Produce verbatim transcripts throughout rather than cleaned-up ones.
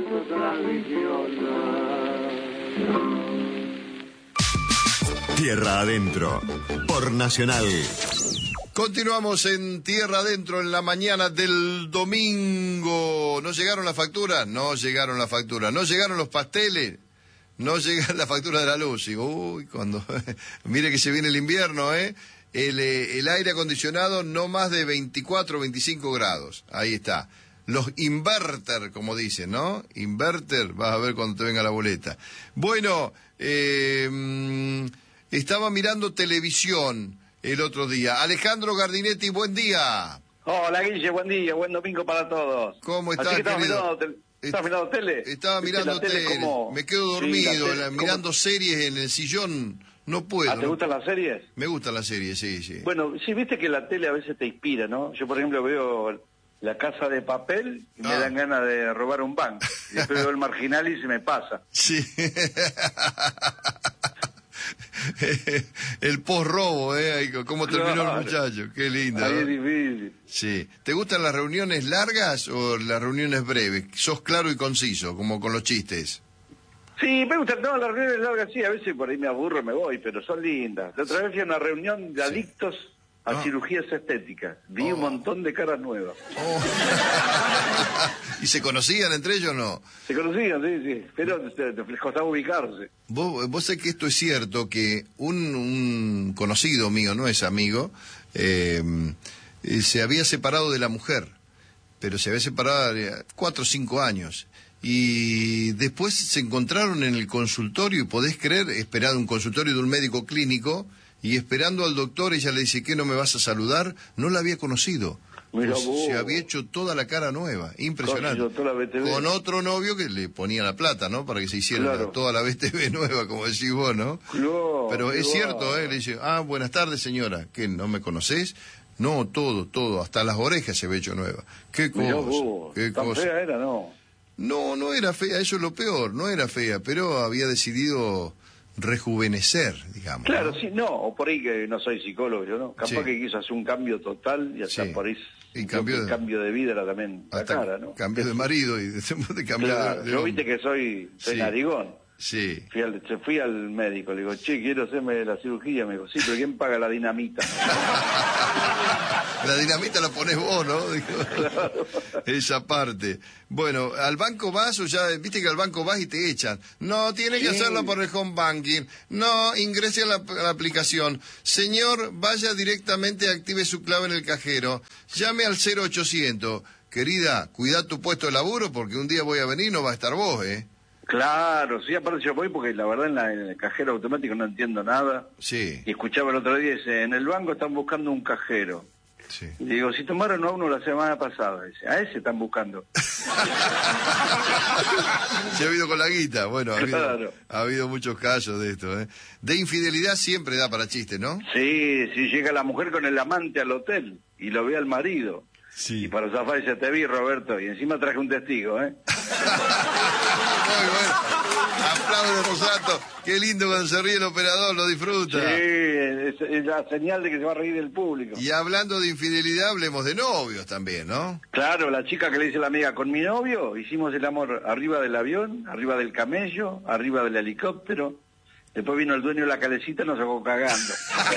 radio tradicional. Tierra Adentro, por Nacional. Continuamos en Tierra Adentro en la mañana del domingo. ¿No llegaron las facturas? No llegaron las facturas. ¿No llegaron los pasteles? No llegan la factura de la luz. Y, uy, cuando... Mire que se viene el invierno, ¿eh? El, eh, el aire acondicionado no más de veinticuatro, veinticinco grados. Ahí está. Los inverter, como dicen, ¿no? Inverter, vas a ver cuando te venga la boleta. Bueno, eh, estaba mirando televisión el otro día. Alejandro Gardinetti, buen día. Hola, Guille, buen día, buen domingo para todos. ¿Cómo estás, Así que querido? Mirando, ¿Estás mirando tele? Estaba mirando tele, tele. Como... me quedo dormido, sí, tele, mirando como... series en el sillón, no puedo. ¿Ah, te ¿no? gustan las series? Me gustan las series, sí, sí. Bueno, sí, viste que la tele a veces te inspira, ¿no? Yo, por ejemplo, veo La Casa de Papel y ah. me dan ganas de robar un banco. Y después veo El Marginal y se me pasa. Sí. El post-robo, ¿eh? ¿Cómo terminó claro. el muchacho? Qué lindo. Ahí es difícil. Sí. ¿Te gustan las reuniones largas o las reuniones breves? Sos claro y conciso, como con los chistes. Sí, me gustan. No, las reuniones largas sí, a veces por ahí me aburro, me voy, pero son lindas. La otra vez fui a una reunión de adictos sí. a ah. cirugías estéticas. Vi oh. un montón de caras nuevas. Oh. ¿Y se conocían entre ellos o no? Se conocían, sí, sí. Pero les costaba ubicarse. Vos, vos sabés que esto es cierto, que un, un conocido mío, no es amigo, eh, se había separado de la mujer, pero se había separado de cuatro o cinco años. Y después se encontraron en el consultorio, y podés creer, esperando un consultorio de un médico clínico, y esperando al doctor, ella le dice, ¿qué, no me vas a saludar? No la había conocido. Mira, pues se había hecho toda la cara nueva, impresionante. Con otro novio que le ponía la plata, ¿no? Para que se hiciera claro. la, toda la B T V nueva, como decís vos, ¿no? Claro, pero es claro. cierto, ¿eh? Le dice, ah, buenas tardes, señora. ¿Qué, no me conocés? No, todo, todo, hasta las orejas se ve hecho nueva. ¿Qué cosa? Vos, ¿Qué ¿Tan cosa? fea era, no? No, no era fea, eso es lo peor, no era fea, pero había decidido rejuvenecer, digamos. Claro, ¿no? sí, no, o por ahí que no soy psicólogo yo, ¿no? Capaz sí. que quiso hacer un cambio total y hasta sí. por ahí y cambio el de, cambio de vida era también la cara, ¿no? Cambio de marido y de, de cambio claro, de, de yo viste que soy, soy sí. narigón. Sí. Fui al, fui al médico, le digo, che, quiero hacerme la cirugía. Me dijo, sí, pero ¿quién paga la dinamita? La dinamita la pones vos, ¿no? Dijo, claro. Esa parte. Bueno, ¿al banco vas o ya, viste que al banco vas y te echan? No, tiene sí. que hacerlo por el home banking. No, ingrese a la, a la aplicación. Señor, vaya directamente, active su clave en el cajero. Llame al cero ochocientos. Querida, cuida tu puesto de laburo porque un día voy a venir y no va a estar vos, ¿eh? Claro, sí, aparte yo voy porque la verdad en, la, en el cajero automático no entiendo nada. Sí. Y escuchaba el otro día, dice, en el banco están buscando un cajero. Sí. Y digo, si tomaron a uno la semana pasada, dice, a ese están buscando. Se ha habido con la guita, bueno, ha habido, claro. ha habido muchos casos de esto, ¿eh? De infidelidad siempre da para chiste, ¿no? Sí, sí, llega la mujer con el amante al hotel y lo ve al marido. Sí. Y para zafar dice, te vi, Roberto, y encima traje un testigo, ¿eh? Muy bueno. Aplausos, Rosato. Qué lindo cuando se ríe el operador, lo disfruta. Sí, es, es la señal de que se va a reír el público. Y hablando de infidelidad, hablemos de novios también, ¿no? Claro, la chica que le dice a la amiga, con mi novio hicimos el amor arriba del avión, arriba del camello, arriba del helicóptero. Después vino el dueño de la calecita y nos sacó cagando.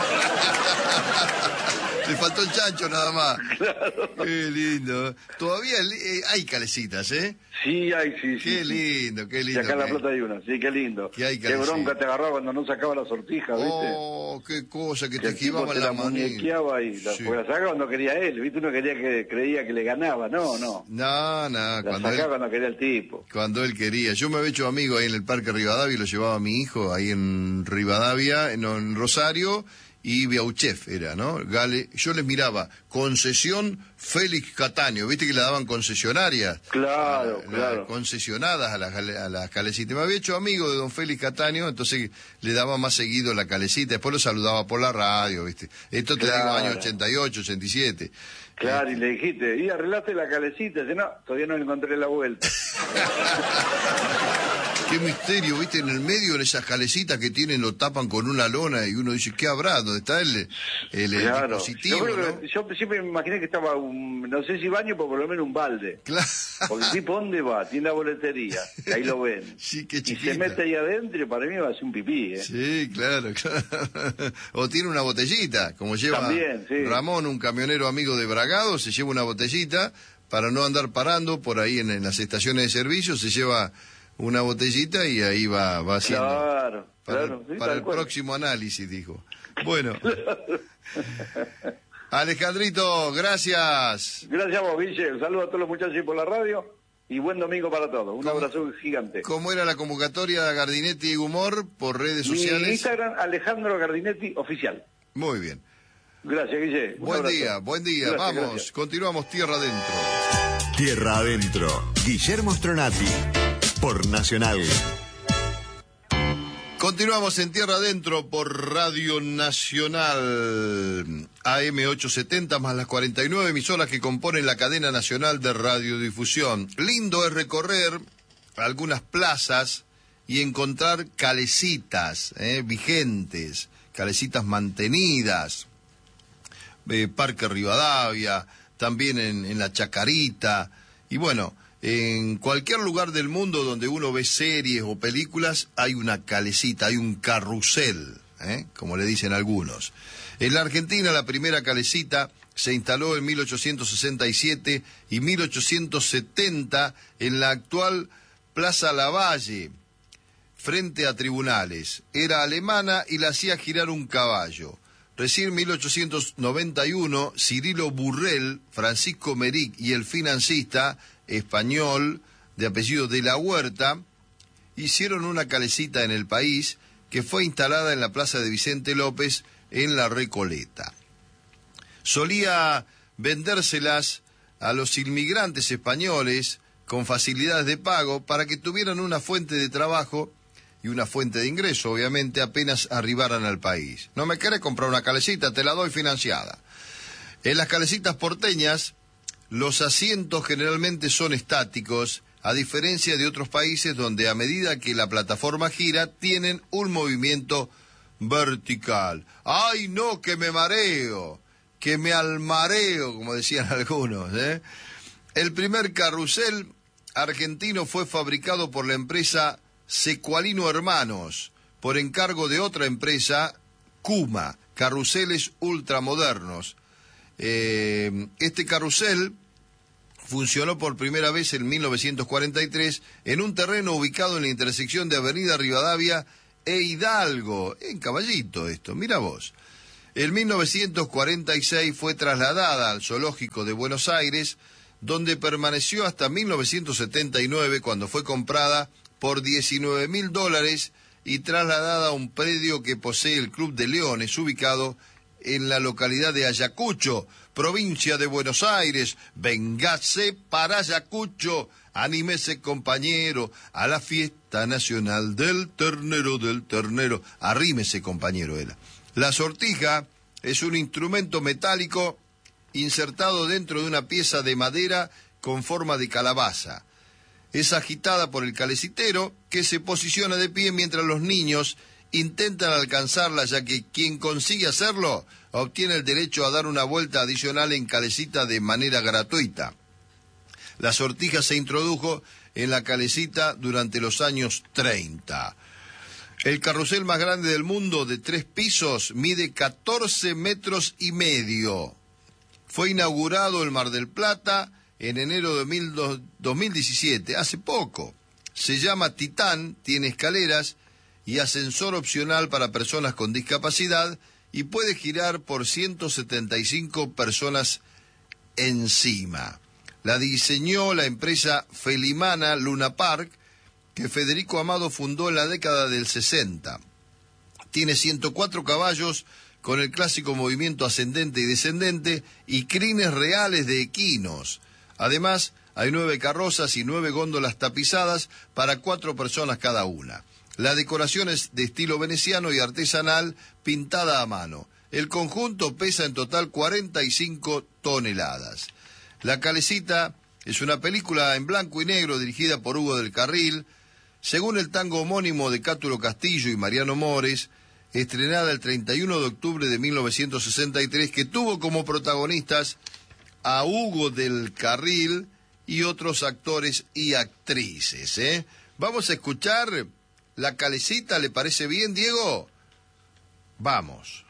Le faltó el chancho nada más. Claro. Qué lindo. Todavía eh, hay calecitas, ¿eh? Sí, hay, sí, sí. Qué lindo, qué lindo. Y acá en La hay. Plata hay una, sí, qué lindo. ¿Qué, hay qué bronca te agarraba cuando no sacaba la sortija, ¿viste? Oh, qué cosa, que, que te esquivaban la, la mano. muñequeaba y la, sí. la sacaba cuando quería él, ¿viste? Uno quería que, creía que le ganaba, no, no. No, no. La cuando sacaba él, cuando quería el tipo. Cuando él quería. Yo me había hecho amigo ahí en el Parque Rivadavia y lo llevaba a mi hijo ahí en Rivadavia, en, en Rosario, y Beauchef era, ¿no? Gale, yo les miraba, concesión Félix Catania, ¿viste que le daban concesionarias? Claro, la, claro. La, concesionadas a las, a las calecitas. Me había hecho amigo de don Félix Catania, entonces le daba más seguido la calecita, después lo saludaba por la radio, ¿viste? Esto te claro. digo año ochenta y ocho, ochenta y siete. Claro, este... y le dijiste, ¿y arreglaste la calecita? Dice, no, todavía no encontré la vuelta. Qué misterio, ¿viste? En el medio, en esas calecitas que tienen, lo tapan con una lona y uno dice, ¿qué habrá? ¿Dónde está el, el, el Claro. dispositivo? Yo, creo ¿no? que- yo siempre me imaginé que estaba, un, no sé si baño, pero por lo menos un balde. Claro. Porque el tipo, ¿dónde va? Tiene la boletería, y ahí lo ven. Sí, qué y chiquita. se mete ahí adentro y para mí va a ser un pipí, ¿eh? Sí, claro, claro. O tiene una botellita, como lleva También, sí. Ramón, un camionero amigo de Bragado, se lleva una botellita para no andar parando por ahí en, en las estaciones de servicio, se lleva una botellita y ahí va, va haciendo. Claro, para claro. el, sí, para tal el cual. próximo análisis, dijo. Bueno. Alejandrito, gracias. Gracias a vos, Guille. Un saludo a todos los muchachos por la radio y buen domingo para todos. Un ¿Cómo- abrazo gigante. ¿Cómo era la convocatoria de Gardinetti y Humor por redes Mi sociales? Instagram, Alejandro Gardinetti Oficial. Muy bien. Gracias, Guille. Un Buen abrazo. día, buen día. Gracias, Vamos, gracias. continuamos tierra adentro. Tierra adentro. Guillermo Stronati. Por Nacional. Continuamos en Tierra Adentro por Radio Nacional A M ochocientos setenta más las cuarenta y nueve emisoras que componen la cadena nacional de radiodifusión. Lindo es recorrer algunas plazas y encontrar calecitas eh, vigentes, calecitas mantenidas. Eh, Parque Rivadavia, también en, en la Chacarita, y bueno, en cualquier lugar del mundo donde uno ve series o películas hay una calecita, hay un carrusel, ¿eh? Como le dicen algunos. En la Argentina la primera calecita se instaló en mil ochocientos sesenta y siete y mil ochocientos setenta en la actual Plaza Lavalle, frente a tribunales. Era alemana y la hacía girar un caballo. Recién en mil ochocientos noventa y uno, Cirilo Burrell, Francisco Meric y el financista español de apellido de la Huerta hicieron una calecita en el país que fue instalada en la plaza de Vicente López en La Recoleta. Solía vendérselas a los inmigrantes españoles con facilidades de pago para que tuvieran una fuente de trabajo y una fuente de ingreso, obviamente, apenas arribaran al país. ¿No me querés comprar una calecita? Te la doy financiada. En las calecitas porteñas, los asientos generalmente son estáticos, a diferencia de otros países donde a medida que la plataforma gira, tienen un movimiento vertical. ¡Ay, no, que me mareo! Que me almareo, como decían algunos, ¿eh? El primer carrusel argentino fue fabricado por la empresa Secualino Hermanos, por encargo de otra empresa, Cuma, carruseles ultramodernos. Eh, este carrusel funcionó por primera vez en mil novecientos cuarenta y tres en un terreno ubicado en la intersección de Avenida Rivadavia e Hidalgo, en Caballito esto, mira vos. En mil novecientos cuarenta y seis fue trasladada al Zoológico de Buenos Aires, donde permaneció hasta mil novecientos setenta y nueve, cuando fue comprada por diecinueve mil dólares y trasladada a un predio que posee el Club de Leones, ubicado en la localidad de Ayacucho, provincia de Buenos Aires. Véngase para Ayacucho, anímese compañero, a la fiesta nacional del ternero, del ternero. Arrímese compañero, era. La sortija es un instrumento metálico insertado dentro de una pieza de madera con forma de calabaza. Es agitada por el calecitero, que se posiciona de pie mientras los niños intentan alcanzarla, ya que quien consigue hacerlo obtiene el derecho a dar una vuelta adicional en calecita de manera gratuita. La sortija se introdujo en la calecita durante los años treinta. El carrusel más grande del mundo, de tres pisos, mide catorce metros y medio. Fue inaugurado en Mar del Plata en enero de dos mil diecisiete, hace poco. Se llama Titán, tiene escaleras y ascensor opcional para personas con discapacidad y puede girar por ciento setenta y cinco personas encima. La diseñó la empresa felimana Luna Park, que Federico Amado fundó en la década del sesenta. Tiene ciento cuatro caballos con el clásico movimiento ascendente y descendente y crines reales de equinos. Además, hay nueve carrozas y nueve góndolas tapizadas para cuatro personas cada una. La decoración es de estilo veneciano y artesanal, pintada a mano. El conjunto pesa en total cuarenta y cinco toneladas. La Calecita es una película en blanco y negro dirigida por Hugo del Carril, según el tango homónimo de Cátulo Castillo y Mariano Mores, estrenada el treinta y uno de octubre de mil novecientos sesenta y tres, que tuvo como protagonistas a Hugo del Carril y otros actores y actrices, ¿eh? Vamos a escuchar La Calecita, ¿le parece bien, Diego? Vamos.